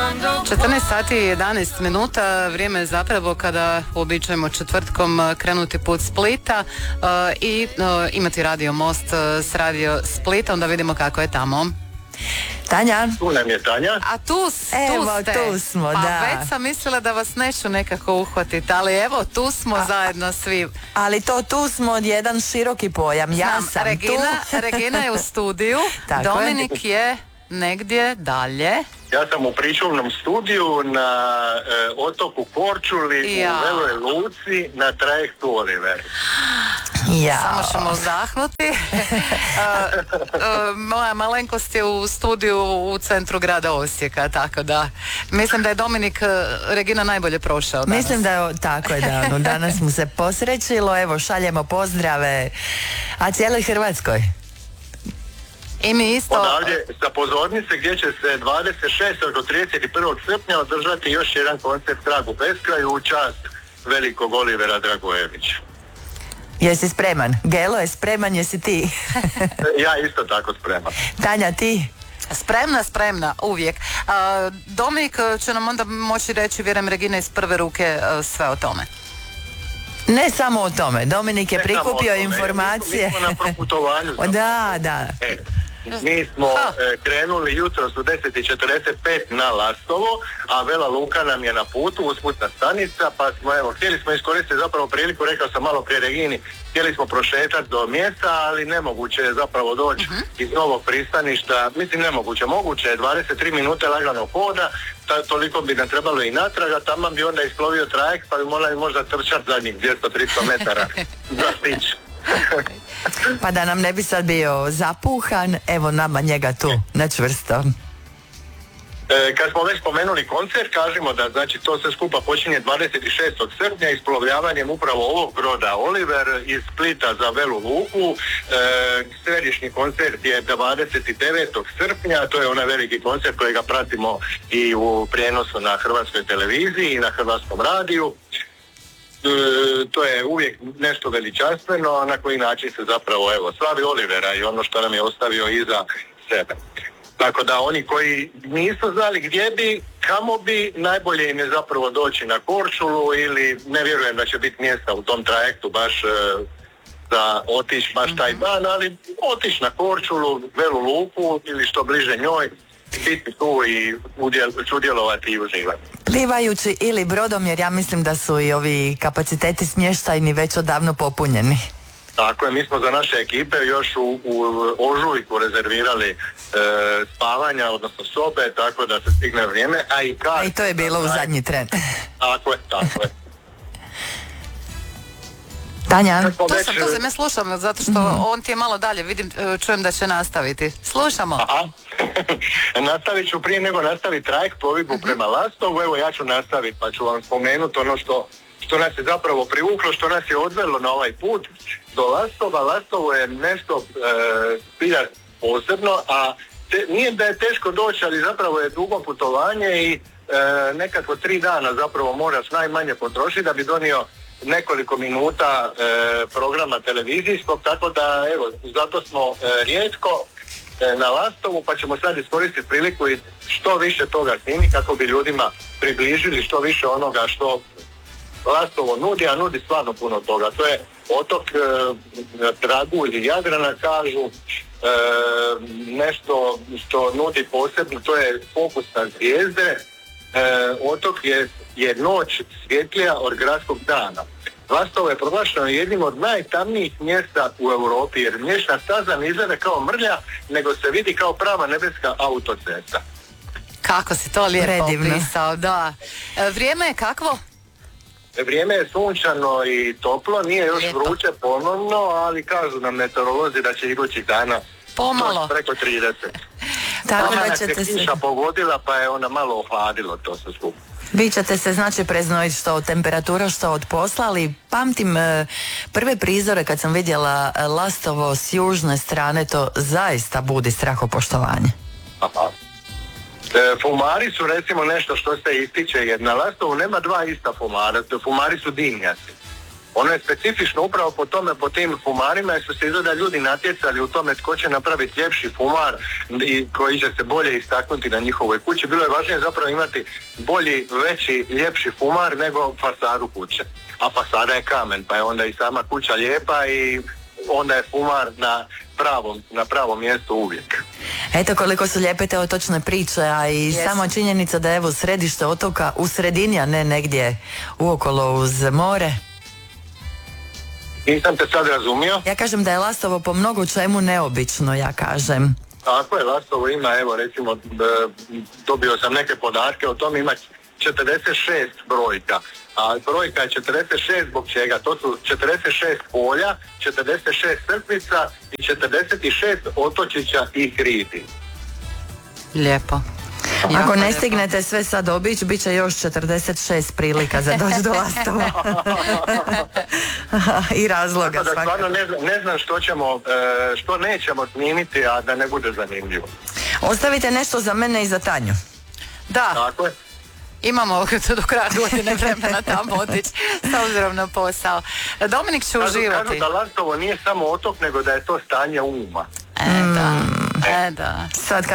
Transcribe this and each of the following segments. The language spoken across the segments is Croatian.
14 sati i 11 minuta, vrijeme je zapravo kada uobičajemo četvrtkom krenuti put Splita i imati Radio Most s Radio Splita, onda vidimo kako je tamo. Tanja? Tu nam je Tanja. A tu ste. Tu smo, pa da. već sam mislila da vas neću nekako uhvatiti, ali evo, tu smo zajedno svi. Ali tu smo jedan široki pojam. Ja sam Regina je u studiju, Dominik je negdje dalje. Ja sam u pričuvnom studiju na otoku Korčuli u Veloj Luci na trajektu Oliver. Samo ćemo zahnuti. Moja malenkost je u studiju u centru grada Osijeka, tako da mislim da je Dominik Regina najbolje prošao danas. Mislim da je tako je da danas mu se posrećilo, evo šaljemo pozdrave, a cijeloj Hrvatskoj. I mi isto... Odavdje sa pozornice gdje će se 26. do 31. srpnja održati još jedan koncert Trag u beskraju u čast velikog Olivera Dragojevića. Jesi spreman? Gelo je spreman, jesi ti? Ja isto tako spreman. Tanja, ti? Spremna, uvijek. Dominik će nam onda moći reći, vjerujem, Regina iz prve ruke sve o tome. Ne samo o tome. Dominik je prikupio informacije. Mi smo na proputovanju. Da. Mi smo krenuli jutros u 10:45 na Lastovo, a Vela Luka nam je na putu, usputna stanica, pa smo, htjeli smo iskoristiti zapravo priliku, rekao sam malo prije Regini, htjeli smo prošetati do mjesta, ali nemoguće je zapravo doći iz novog pristaništa, mislim nemoguće, moguće je 23 minute laganog hoda, toliko bi nam trebalo i natrag, a tamo bi onda isplovio trajekt, pa bi morali možda trčati zadnjih 200-300 metara za stić. Pa da nam ne bi sad bio zapuhan, evo nama njega tu, na čvrsto. Kad smo već spomenuli koncert, kažemo da znači to sve skupa počinje 26. srpnja isplovljavanjem upravo ovog broda Oliver iz Splita za Velu Luku. Središnji koncert je 29. srpnja, to je onaj veliki koncert kojega pratimo i u prijenosu na Hrvatskoj televiziji i na Hrvatskom radiju. To je uvijek nešto veličanstveno, na koji način se zapravo slavi Olivera i ono što nam je ostavio iza sebe. Tako da oni koji nisu znali gdje bi, kamo bi, najbolje im je zapravo doći na Korčulu ili ne vjerujem da će biti mjesta u tom trajektu baš za otići baš taj dan, ali otići na Korčulu, Velu Luku ili što bliže njoj, biti tu i sudjelovati i uživati. Plivajući ili brodom, jer ja mislim da su i ovi kapaciteti smještajni već odavno popunjeni. Tako je, mi smo za naše ekipe još u ožujku rezervirali spavanja, odnosno sobe, tako da se stigne vrijeme, a i to je bilo u zadnji tren. Tako je. Tanja? To sam ja slušam, zato što on ti je malo dalje, čujem da će nastaviti. Slušamo. Aha. Nastavit ću prije nego nastavi trajekt plovidbu prema Lastovu, evo ja ću nastaviti pa ću vam spomenuti ono što nas je zapravo privuklo, što nas je odvelo na ovaj put do Lastova. Lastovo je nešto posebno, a nije da je teško doći, ali zapravo je dugo putovanje i nekako 3 dana zapravo moraš najmanje potrošiti da bi donio nekoliko minuta programa televizijskog, tako da evo, zato smo rijetko na Lastovu, pa ćemo sad iskoristiti priliku i što više toga snimi kako bi ljudima približili što više onoga što Lastovo nudi, a nudi stvarno puno toga. To je otok Dragulj i Jadrana, kažu, nešto što nudi posebno, to je fokus na zvijezde. Otok je noć svjetlija od gradskog dana. Lastovo je proglašeno jednim od najtamnijih mjesta u Europi, jer mliječna staza ne izgleda kao mrlja, nego se vidi kao prava nebeska autocesta. Kako si to lijepo opisao, da. Vrijeme je kakvo? Vrijeme je sunčano i toplo, nije još vruće ponovno, ali kažu nam meteorolozi da će idućih dana pomalo preko 30. Tako da ćete se kiša pogodila, pa je ona malo ohladilo to sve skupo. Vi ćete se znači preznojiti što od temperatura, što od posla, ali pamtim prve prizore kad sam vidjela Lastovo s južne strane, to zaista budi strahopoštovanje. Aha. Fumari su recimo nešto što se ističe, jer na Lastovu nema dva ista fumara, fumari su dimnjaci. Ono je specifično upravo po tim fumarima, jer su se izgleda ljudi natjecali u tome tko će napraviti ljepši fumar i koji će se bolje istaknuti na njihovoj kući. Bilo je važnije zapravo imati bolji, veći, ljepši fumar nego fasadu kuće. A fasada je kamen, pa je onda i sama kuća lijepa i onda je fumar na pravom mjestu uvijek. Eto koliko su lijepe te otočne priče, a i sama činjenica da evo središte otoka u sredini, a ne negdje uokolo uz more. Nisam te sad razumio. Ja kažem da je Lastovo po mnogo čemu neobično, ja kažem. Tako je, Lastovo ima, evo recimo, dobio sam neke podatke, o tom ima 46 brojka. A brojka je 46 zbog čega? To su 46 polja, 46 crkvica i 46 otočića i hridi. Lijepo. Ako ne stignete sve sad obići, bit će još 46 prilika za doći do Lastova. I razloga svakako. Stvarno ne znam što nećemo snimiti, a da ne bude zanimljivo. Ostavite nešto za mene i za Tanju. Da. Tako je. Imamo do kraja godine vremena tamo otići s obzirom na posao. Dominik će uživati. Kažu da Lastovo nije samo otok, nego da je to stanje uma. Da. Sad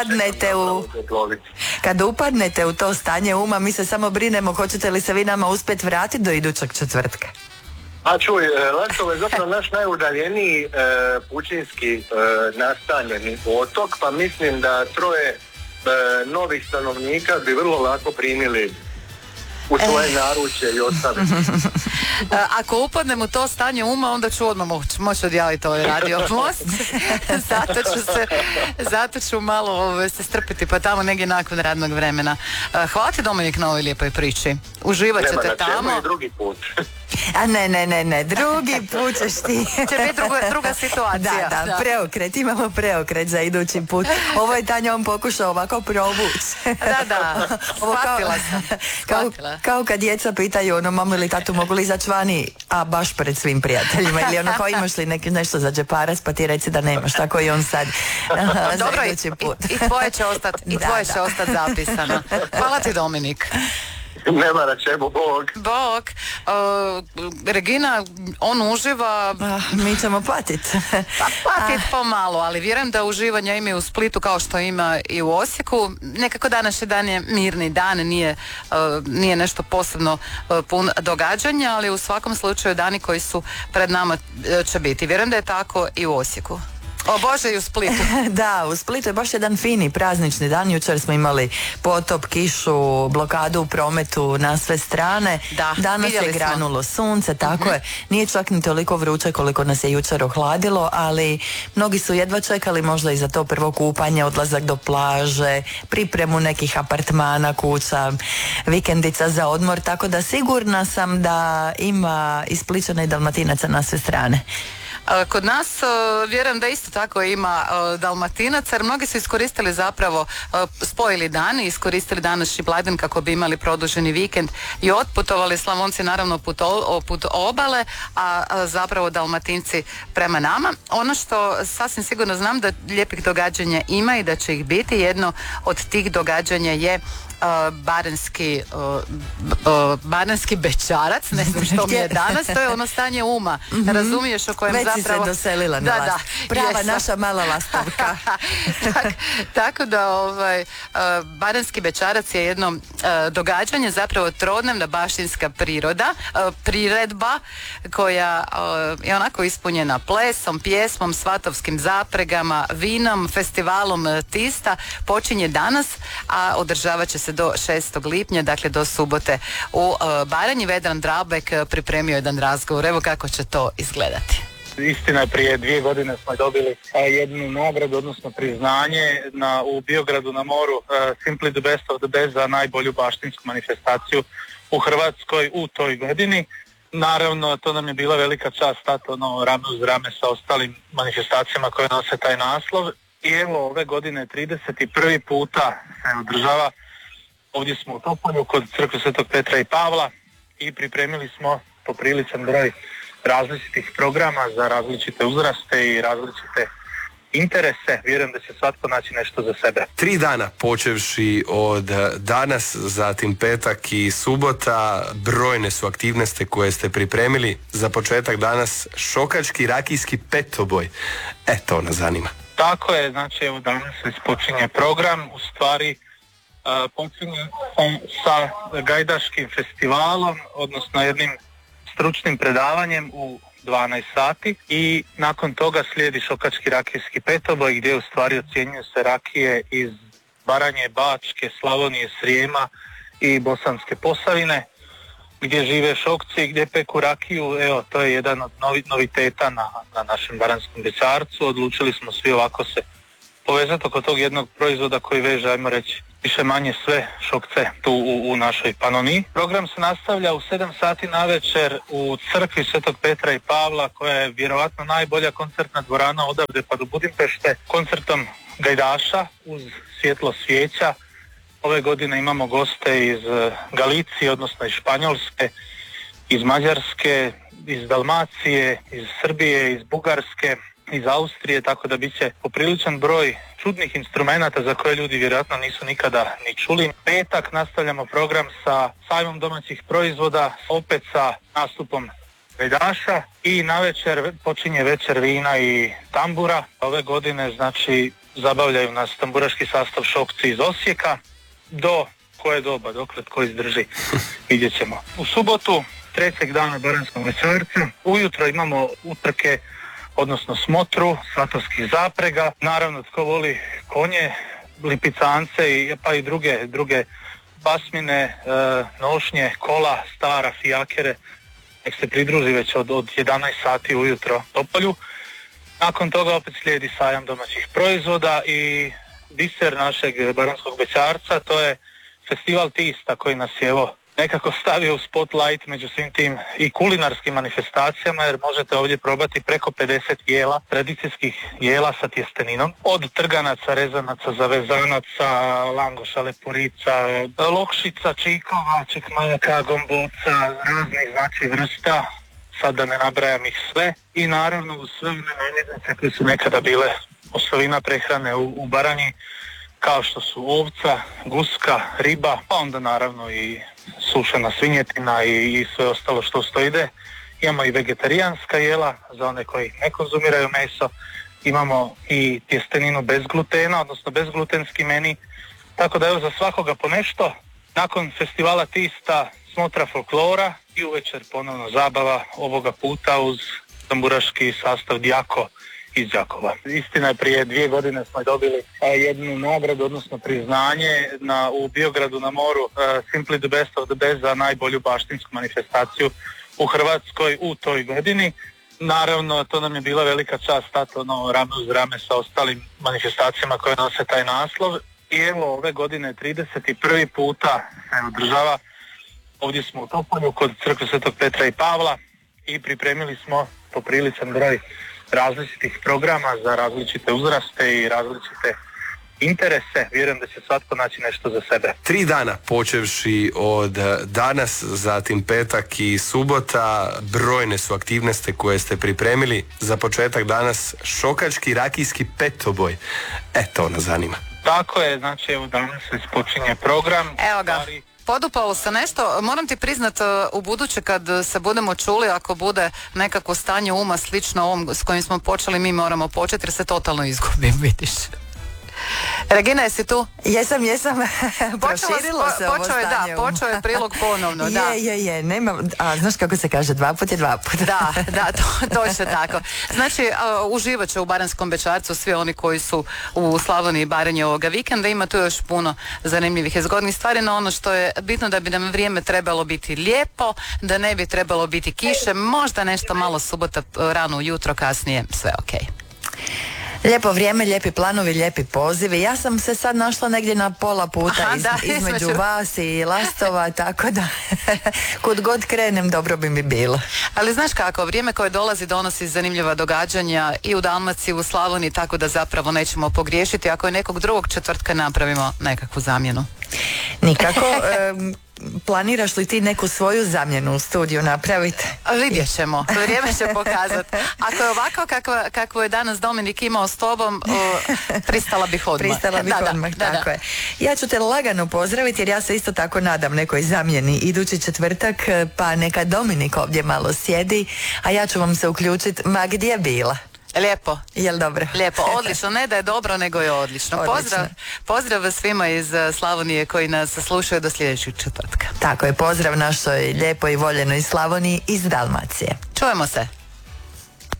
kad upadnete u to stanje uma, mi se samo brinemo hoćete li se vi nama uspjeti vratiti do idućeg četvrtka. A čuj, Lastovo je zapravo naš najudaljeniji pučinski nastanjeni otok, pa mislim da 3 novih stanovnika bi vrlo lako primili u svoje naručje i ostaviti. Ako upadnem u to stanje uma, onda ću odmah moći odjaviti ovaj radio most. Zato ću malo se strpiti pa tamo negdje nakon radnog vremena. Hvala ti, Dominik, na ovoj lijepoj priči. Uživat ćete tamo. Nema na drugi put. A ne, drugi put ćeš ti. Će biti druga situacija. Da, imamo preokret za idući put. Ovo je Tanja on pokušao ovako provući. Da, shvatila sam. Kao kad djeca pitaju mamu ili tatu mogu li izaći vani, a baš pred svim prijateljima, ili kao imaš li nešto za džeparac pa ti reci da nemaš, tako i on sad. Dobro, i tvoje će ostati zapisano. Hvala ti, Dominik. Nema na čemu, Bog. Regina, on uživa... Mi ćemo patiti. Patiti pomalo, ali vjerujem da uživanja ima i u Splitu kao što ima i u Osijeku. Nekako današnji dan je mirni dan, nije nešto posebno pun događanja, ali u svakom slučaju dani koji su pred nama će biti. Vjerujem da je tako i u Osijeku. O Bože, i u Splitu. Da, u Splitu je baš jedan fini praznični dan. Jučer smo imali potop, kišu, blokadu u prometu na sve strane. Danas je granulo sunce, tako je. Nije čak ni toliko vruće koliko nas je jučer ohladilo, ali mnogi su jedva čekali možda i za to prvo kupanje, odlazak do plaže, pripremu nekih apartmana, kuća, vikendica za odmor, tako da sigurna sam da ima i Spličana i Dalmatinaca na sve strane. Kod nas vjerujem da isto tako ima Dalmatinaca, jer mnogi su iskoristili zapravo, spojili dan i iskoristili današnji blagdan kako bi imali produženi vikend i otputovali, Slavonci naravno put obale, a zapravo Dalmatinci prema nama. Ono što sasvim sigurno znam da lijepih događanja ima i da će ih biti. Jedno od tih događanja je Baranski bećarac, ne znam što mi je danas, to je ono stanje uma, razumiješ, o kojem već zapravo... Već si se doselila na Last. Prava naša mala Lastovka. Tako da Baranski bećarac je jedno događanje, zapravo trodnevna baštinska priredba koja je onako ispunjena plesom, pjesmom, svatovskim zapregama, vinom, festivalom Tista. Počinje danas, a održavat će se do 6. lipnja, dakle do subote u Baranji. Vedran Drabek pripremio jedan razgovor. Evo kako će to izgledati. Istina, prije 2 godine smo dobili jednu nagradu, odnosno priznanje u Biogradu na moru, Simply the Best of the Best, za najbolju baštinsku manifestaciju u Hrvatskoj u toj godini. Naravno, to nam je bila velika čast stati rame uz rame sa ostalim manifestacijama koje nose taj naslov. I evo, ove godine 31. puta se održava. Ovdje smo u Topolju kod crkve Svetog Petra i Pavla i pripremili smo popriličan broj različitih programa za različite uzraste i različite interese, vjerujem da će svatko naći nešto za sebe. 3 dana počevši od danas, zatim petak i subota, brojne su aktivnosti koje ste pripremili. Za početak danas šokački rakijski petoboj. To nas zanima. Tako je, znači evo danas se počinje program, u stvari počinje sa gajdaškim festivalom, odnosno jednim stručnim predavanjem u 12 sati i nakon toga slijedi šokački rakijski petoboj gdje u stvari ocjenjuju se rakije iz Baranje, Bačke, Slavonije, Srijema i Bosanske Posavine gdje žive šokci, gdje peku rakiju. Evo, to je jedan od noviteta na našem Baranskom bećarcu. Odlučili smo svi ovako se povezati oko tog jednog proizvoda koji veže, ajmo reći, više manje sve šokce tu u našoj Panoniji. Program se nastavlja u 7 sati navečer u crkvi Svetog Petra i Pavla, koja je vjerovatno najbolja koncertna dvorana odavde pa do Budimpešte, koncertom gajdaša uz svjetlo svijeća. Ove godine imamo goste iz Galicije, odnosno iz Španjolske, iz Mađarske, iz Dalmacije, iz Srbije, iz Bugarske, iz Austrije, tako da bit će popriličan broj čudnih instrumenata za koje ljudi vjerojatno nisu nikada ni čuli. Petak nastavljamo program sa sajmom domaćih proizvoda, opet sa nastupom gajdaša i navečer počinje večer vina i tambura. Ove godine znači zabavljaju nas tamburaški sastav šokci iz Osijeka. Do koje doba, dokle tko izdrži, vidjet ćemo. U subotu, 3. dana Baranskog bećarca, ujutro imamo utrke, odnosno smotru svatovskih zaprega. Naravno, tko voli konje, lipicance pa i druge pasmine, nošnje, kola, stara, fijakere, nek se pridruži već od 11 sati ujutro Topolju. Nakon toga opet slijedi sajam domaćih proizvoda i biser našeg Baranskog bećarca, to je festival tista koji nas je evo nekako stavio u spotlight među svim tim i kulinarskim manifestacijama, jer možete ovdje probati preko 50 jela, tradicijskih jela sa tjesteninom, od trganaca, rezanaca, zavezanaca, langoša, lepurica, lokšica, čikova, čekmajaka, gomboca, raznih znači vrsta, sad da ne nabrajam ih sve, i naravno uz sve one namirnice koje su nekada bile osovina prehrane u Baranji, kao što su ovca, guska, riba, pa onda naravno i sušena svinjetina i sve ostalo što uz to ide. Imamo i vegetarijanska jela za one koji ne konzumiraju meso, imamo i tjesteninu bez glutena, odnosno bezglutenski meni, tako da evo za svakoga po nešto. Nakon festivala tista smotra folklora i uvečer ponovno zabava, ovoga puta uz tamburaški sastav Djako iz Đakova. Istina je, prije 2 godine smo dobili jednu nagradu, odnosno priznanje u Biogradu na moru, Simply the Best of the Best, za najbolju baštinsku manifestaciju u Hrvatskoj u toj godini. Naravno, to nam je bila velika čast stati rame uz rame sa ostalim manifestacijama koje nose taj naslov. I evo, ove godine 31. puta se održava. Ovdje smo u Topolju kod crkve Svetog Petra i Pavla i pripremili smo popriličan broj različitih programa za različite uzraste i različite interese. Vjerujem da će svatko naći nešto za sebe. 3 dana počevši od danas, zatim petak i subota, brojne su aktivnosti koje ste pripremili. Za početak danas šokački rakijski petoboj. To nas zanima. Tako je, znači evo danas se počinje program. Evo ga. Podupalo se nešto, moram ti priznat, u buduće kad se budemo čuli, ako bude nekako stanje uma slično ovom s kojim smo počeli, mi moramo početi jer se totalno izgubim, vidiš. Regina, jesi tu? Jesam. Proširilo se ovo stanje. Počeo je prilog ponovno, da. Je, nema, znaš kako se kaže, 2 puta je 2 puta. Da, točno tako. Znači, uživat će u Baranskom bećarcu svi oni koji su u Slavoniji i Baranji ovoga vikenda. Ima tu još puno zanimljivih i zgodnih stvari, no ono što je bitno da bi nam vrijeme trebalo biti lijepo, da ne bi trebalo biti kiše, možda nešto malo subota, rano ujutro, kasnije, sve okej. Lijepo vrijeme, lijepi planovi, lijepi pozivi. Ja sam se sad našla negdje na pola puta između vas i Lastova, tako da kud god krenem dobro bi mi bilo. Ali znaš kako, vrijeme koje dolazi donosi zanimljiva događanja i u Dalmaciji, u Slavoniji, tako da zapravo nećemo pogriješiti ako je nekog drugog četvrtka napravimo nekakvu zamjenu. Nikako. Planiraš li ti neku svoju zamjenu u studiju napraviti? Vidjet ćemo, vrijeme će pokazati. Ako je ovako kako je danas Dominik imao s tobom, pristala bih odmah. Tako je. Ja ću te lagano pozdraviti jer ja se isto tako nadam nekoj zamjeni idući četvrtak, pa neka Dominik ovdje malo sjedi, a ja ću vam se uključiti ma gdje bila. Lijepo. Jel dobro? Lijepo, odlično. Ne da je dobro, nego je odlično. Pozdrav svima iz Slavonije koji nas slušaju do sljedećeg četvrtka. Tako je, pozdrav našoj lijepoj i voljenoj Slavoniji iz Dalmacije. Čujemo se.